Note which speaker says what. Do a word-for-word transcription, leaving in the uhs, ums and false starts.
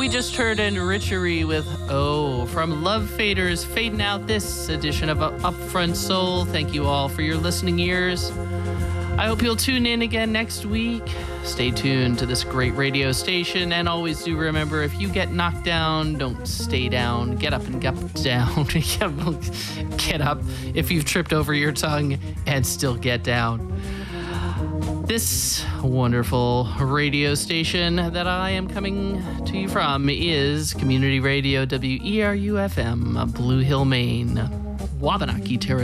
Speaker 1: We just heard Enrichery with Oh from Love Faders, fading out this edition of Upfront Soul. Thank you all for your listening ears. I hope you'll tune in again next week. Stay tuned to this great radio station, and always do remember, if you get knocked down, don't stay down. Get up and get down. Get up if you've tripped over your tongue, and still get down. This wonderful radio station that I am coming to you from is Community Radio W E R U F M, Blue Hill, Maine, Wabanaki Territory.